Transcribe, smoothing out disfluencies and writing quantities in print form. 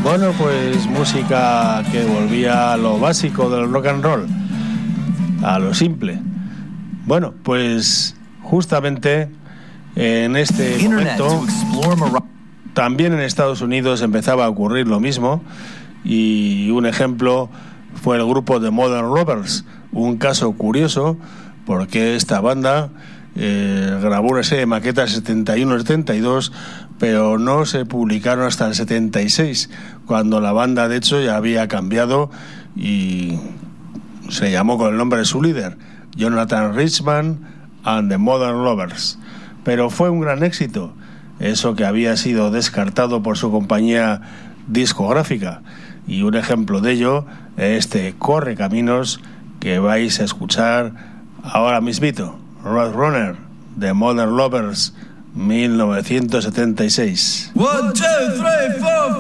Bueno, pues música que volvía a lo básico del rock and roll, a lo simple. Bueno, pues justamente en este momento también en Estados Unidos empezaba a ocurrir lo mismo, y un ejemplo fue el grupo de Modern Lovers, un caso curioso porque esta banda grabó una serie de maquetas 71-72, pero no se publicaron hasta el 76, cuando la banda de hecho ya había cambiado y se llamó con el nombre de su líder, Jonathan Richman and the Modern Lovers. Pero fue un gran éxito, eso que había sido descartado por su compañía discográfica, y un ejemplo de ello es este Corre Caminos que vais a escuchar ahora mismito, Roadrunner de Modern Lovers, 1976. 1, 2, 3, 4,